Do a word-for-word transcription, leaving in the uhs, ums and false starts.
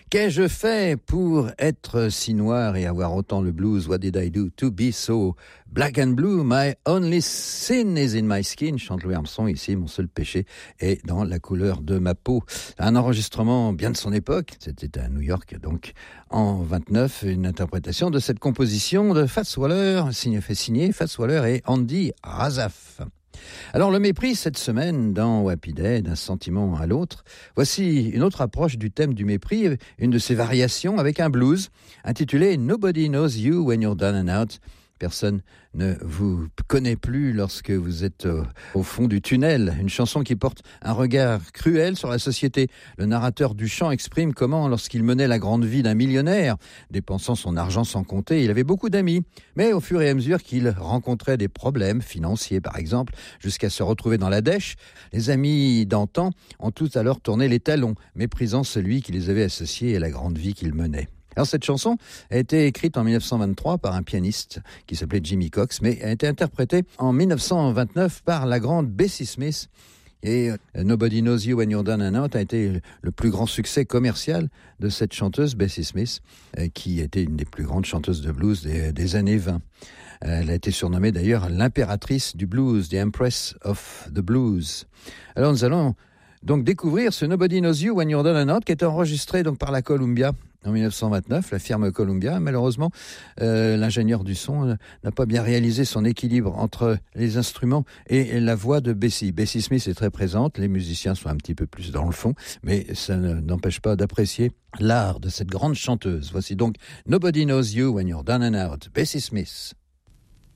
Qu'ai-je fait pour être si noir et avoir autant le blues? What did I do to be so black and blue? My only sin is in my skin, chante Louis Armstrong ici. Mon seul péché est dans la couleur de ma peau. Un enregistrement bien de son époque. C'était à New York, donc en vingt-neuf, une interprétation de cette composition de Fats Waller, signé, fait signer Fats Waller et Andy Razaf. Alors le mépris cette semaine dans Happy Day, d'un sentiment à l'autre, voici une autre approche du thème du mépris, une de ses variations avec un blues intitulé Nobody Knows You When You're Down and Out. Personne ne vous connaît plus lorsque vous êtes au, au fond du tunnel. Une chanson qui porte un regard cruel sur la société. Le narrateur du chant exprime comment, lorsqu'il menait la grande vie d'un millionnaire, dépensant son argent sans compter, il avait beaucoup d'amis. Mais au fur et à mesure qu'il rencontrait des problèmes financiers, par exemple, jusqu'à se retrouver dans la dèche, les amis d'antan ont tous alors tourné les talons, méprisant celui qui les avait associés à la grande vie qu'il menait. Alors cette chanson a été écrite en dix-neuf cent vingt-trois par un pianiste qui s'appelait Jimmy Cox, mais a été interprétée en dix-neuf cent vingt-neuf par la grande Bessie Smith. Et Nobody Knows You When You're Down and Out a été le plus grand succès commercial de cette chanteuse Bessie Smith, qui était une des plus grandes chanteuses de blues des, des années vingt. Elle a été surnommée d'ailleurs l'impératrice du blues, the Empress of the Blues. Alors nous allons donc découvrir ce Nobody Knows You When You're Down and Out qui a été enregistré donc par la Columbia en dix-neuf cent vingt-neuf, la firme Columbia. Malheureusement, euh, l'ingénieur du son n'a pas bien réalisé son équilibre entre les instruments et la voix de Bessie. Bessie Smith est très présente, les musiciens sont un petit peu plus dans le fond, mais ça n'empêche pas d'apprécier l'art de cette grande chanteuse. Voici donc Nobody Knows You When You're Down and Out, Bessie Smith.